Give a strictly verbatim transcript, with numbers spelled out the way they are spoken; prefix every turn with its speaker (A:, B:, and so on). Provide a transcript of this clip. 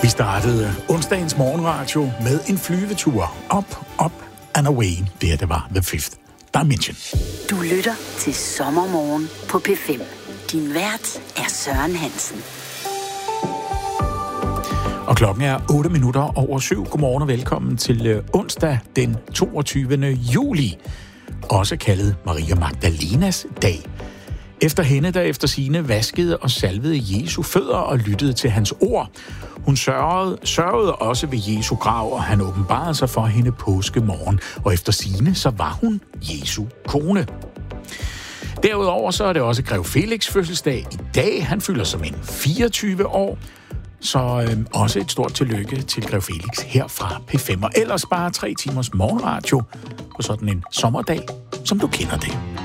A: Vi startede onsdagens morgenradio med en flyvetur op, op and away. Det her, det var The Fifth Dimension.
B: Du lytter til Sommermorgen på P fem. Din vært er Søren Hansen.
A: Og klokken er otte minutter over syv. Godmorgen og velkommen til onsdag den toogtyvende juli. Også kaldet Maria Magdalenas dag. Efter hende, der efter sine vaskede og salvede Jesu fødder og lyttede til hans ord. Hun sørgede, sørgede også ved Jesu grav, og han åbenbarede sig for hende påskemorgen. Og efter sine, så var hun Jesu kone. Derudover så er det også Grev Felix fødselsdag i dag. Han fylder som en fireogtyve år. Så øh, også et stort tillykke til Grev Felix her fra P fem. Og ellers bare tre timers morgenradio på sådan en sommerdag, som du kender det.